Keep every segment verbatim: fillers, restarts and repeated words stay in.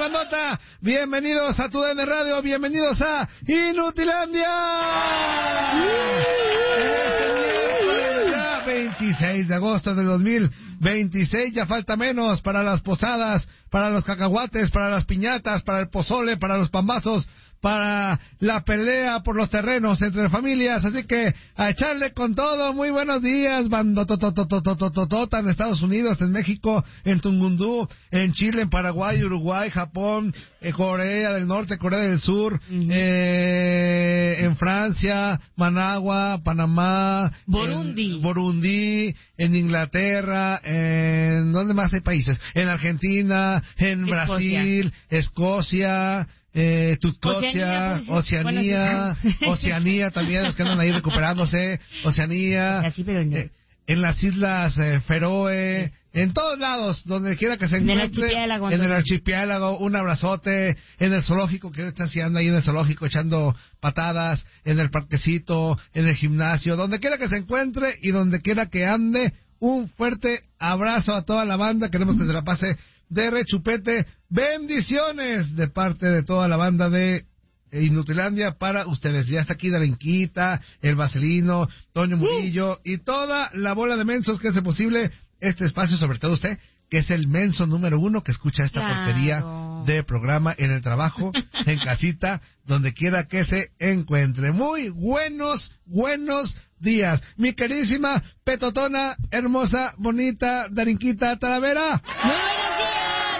bandota? Bienvenidos a Tu D N Radio, bienvenidos a Inutilandia. Ya veintiséis de agosto de dos mil veintiséis, ya falta menos para las posadas, para los cacahuates, para las piñatas, para el pozole, para los pambazos, para la pelea por los terrenos entre familias, así que a echarle con todo. Muy buenos días, bandotototototototota en Estados Unidos, en México, en Tungundú, en Chile, en Paraguay, Uruguay, Japón, en Corea del Norte, Corea del Sur, uh-huh. eh, en Francia, Managua, Panamá, Burundi, en Burundi, en Inglaterra, en ¿dónde más hay países? En Argentina, en Escocia. Brasil, Escocia. Eh, Tutcocia, Oceanía, Oceanía, bueno, sí. Oceanía también, los que andan ahí recuperándose, Oceanía, Así, pero no. eh, en las islas eh, Feroe, sí. En todos lados, donde quiera que se en encuentre, el en el archipiélago, un abrazote, en el zoológico, que está haciendo ahí en el zoológico echando patadas, en el parquecito, en el gimnasio, donde quiera que se encuentre y donde quiera que ande, un fuerte abrazo a toda la banda, queremos que se la pase de rechupete. Bendiciones de parte de toda la banda de Inutilandia para ustedes. Ya está aquí Darinquita, el Vaselino, Toño Murillo y toda la bola de mensos que hace posible este espacio, sobre todo usted, que es el menso número uno que escucha esta claro. porquería de programa en el trabajo, en casita, donde quiera que se encuentre. Muy buenos, buenos días. Mi queridísima, petotona, hermosa, bonita, Darinquita Talavera. Muy buenos días.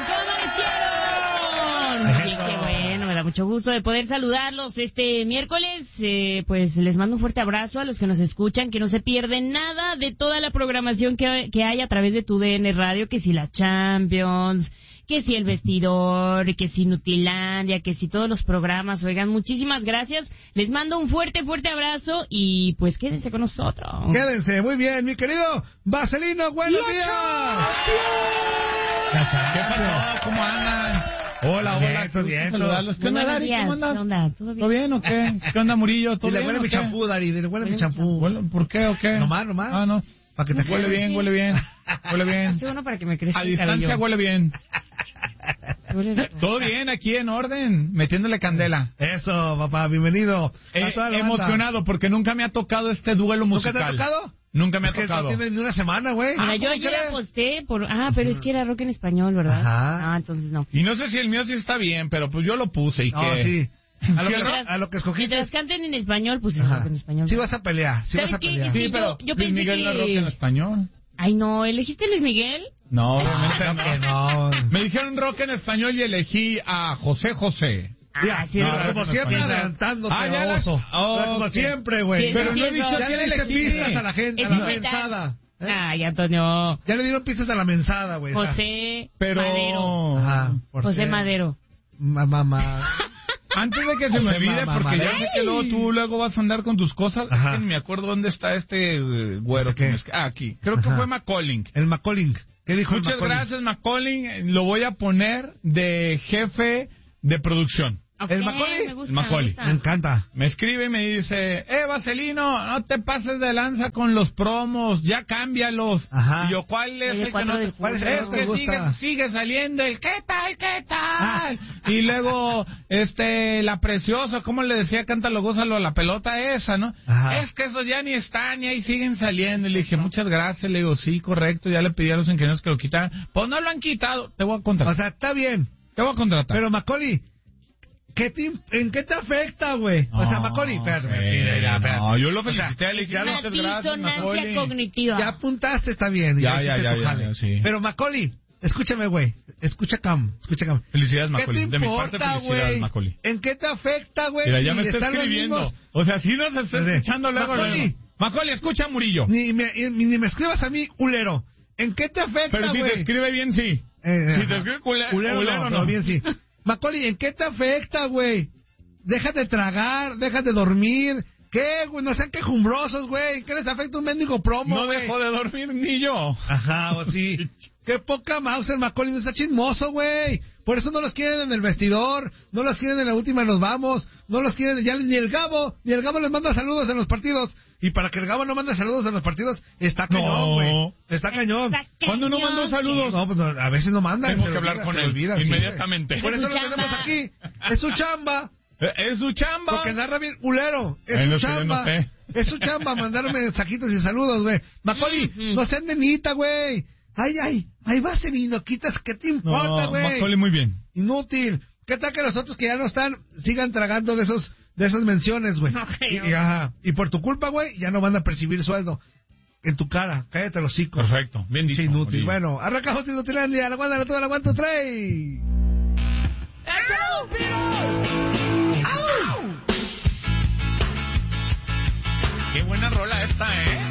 Sí, qué bueno, me da mucho gusto de poder saludarlos este miércoles. Eh, pues les mando un fuerte abrazo a los que nos escuchan, que no se pierden nada de toda la programación que, que hay a través de Tu D N Radio, que si la Champions, que si el vestidor, que si Inutilandia, que si todos los programas. Oigan, muchísimas gracias. Les mando un fuerte, fuerte abrazo y pues quédense con nosotros. Quédense, muy bien, mi querido Vaselino, buenos días. ¿Qué pasó? ¿Cómo andan? Hola, bien, hola, ¿todo bien? saludarlos. ¿Qué onda, Dari? ¿Cómo andas? ¿Qué onda? ¿Todo bien? ¿Todo bien o qué? ¿Qué onda, Murillo? ¿Todo sí, bien? Le huele mi champú, Dari, le huele mi champú. ¿Por qué o qué? Nomás, nomás. Ah, no. Para que te huele bien, bien, huele bien. Huele bien. Sí, bueno, para que me crezca a el distancia cabello. huele bien. Huele Todo bien, aquí en orden, metiéndole candela. Eso, papá, bienvenido. Eh, emocionado porque nunca me ha tocado este duelo musical. ¿Nunca te ha tocado? Nunca me es ha tocado. Que no tiene ni una semana, güey. Mira, Ah, yo ayer crees? aposté por... Ah, pero es que era rock en español, ¿verdad? Ajá. Ah, entonces no. Y no sé si el mío sí está bien, pero pues yo lo puse y no, que... sí. A lo, que, Mientras, a lo que escogiste. Mientras canten en español, pues es Ajá. rock en español. Sí vas a pelear, sí vas a qué? pelear. Es que Sí, yo- pero yo Luis pensé Miguel que- no es rock en español. Ay, no, ¿elegiste Luis Miguel? No, obviamente Claro no. que no. Me dijeron rock en español y elegí a José José. Ah, sí, no, es no, rock Como en siempre español. adelantándote, Ah, ya la- oso. Oh, Como ok. siempre, güey. Sí, Pero sí, no he es dicho, rock. ya le diste Sí. pistas a la gente, a Es la neta. mensada. ¿eh? Ay, Antonio. Ya le dieron pistas a la mensada, güey. o sea. José Pero... Madero. Ajá. ¿por José qué? Madero. Ma- Mamá. Antes de que se me José olvide, Mamá porque ya Madero. sé que luego tú luego vas a andar con tus cosas, Ajá. es que ni me acuerdo dónde está este eh, güero. ¿Qué? que me es- Ah, aquí. Creo que Ajá. fue Macaulay. El Macaulay. ¿Qué dijo Muchas el Macaulay? gracias, Macaulay. Lo voy a poner de jefe de producción. Okay, ¿El Macaulay? Me gusta, El Macaulay. me gusta. Me encanta. Me escribe y me dice, eh, Vaselino, no te pases de lanza con los promos, ya cámbialos. Ajá. Y yo, ¿cuál es El el, que cuatro no de te... ¿Cuál es el que Es no te que gusta? sigue, sigue saliendo el ¿qué tal, qué tal? Ah. Y luego, este, la preciosa, ¿cómo le decía? Cántalo, gózalo a la pelota esa, ¿no? Ajá. Es que esos ya ni están y ahí siguen saliendo. Y le dije, muchas gracias. Le digo, sí, correcto, ya le pedí a los ingenieros que lo quitaran. Pues no lo han quitado, te voy a contratar. O sea, está bien. te voy a contratar. Pero Macaulay, ¿qué te, ¿en qué te afecta, güey? O sea, No, Macaulay, espérate, sí, espérate, ya, espérate. no, yo lo O sea, felicité, le dije, Una muchas gracias, disonancia Macaulay. cognitiva. ya apuntaste, está bien. Ya, ya, hiciste ya, tu ya, jale. ya, sí. Pero Macaulay, escúchame, güey. Escucha Cam, escucha Cam. Felicidades, ¿Qué Macaulay. te De mi parte, importa, felicidades, güey? Macaulay. ¿En qué te afecta, güey? Mira, ya si me está están los escribiendo. mismos? O sea, si nos está Sí. escuchando luego, Macaulay. luego. Macaulay, escucha a Murillo. Ni me, ni, ni me escribas a mí, culero. ¿En qué te afecta, Pero si güey? te escribe bien, sí. Eh, si ajá. te escribe cule- culero, culero, no, no. no, bien sí. Macaulay, ¿en qué te afecta, güey? Déjate tragar, déjate dormir. ¿Qué, güey? No sean quejumbrosos, güey. ¿Qué les afecta un mendigo promo, No güey? dejo de dormir ni yo. Ajá, o sí. Qué poca Mauser, Macaulay, no está chismoso, güey. Por eso no los quieren en el vestidor, no los quieren en la última nos vamos, no los quieren, ya ni el Gabo, ni el Gabo les manda saludos en los partidos. Y para que el Gabo no mande saludos en los partidos, está cañón, No. güey. Está cañón. Está ¿Cuándo no cañón. mandó saludos? No, pues no, a veces no manda. Tengo se que le hablar olvida, con se le él olvida, sí, inmediatamente. güey. Por Es eso su lo tenemos chamba. aquí. Es su chamba. Eh, Es su chamba. Porque narra bien culero. Es Ay, su no sé, yo chamba. no sé. Es su chamba mandarme mensajitos y saludos, güey. Macaulay, Ujú. no sean de nita, güey. Ay, ay, ahí vas en Inoquitas, ¿qué te importa, No, güey? Macaulay, muy bien. Inútil. ¿Qué tal que los otros que ya no están sigan tragando de esos de esas menciones, güey? Ok, y, ok. y, ajá, y por tu culpa, güey, ya no van a percibir sueldo. En tu cara, cállate los hocico. Perfecto, bien dicho. Sí, inútil. Oli. Bueno, arrancamos Inutilandia, la guanda, la toda, la aguanto, trae. Qué buena rola esta, ¿eh?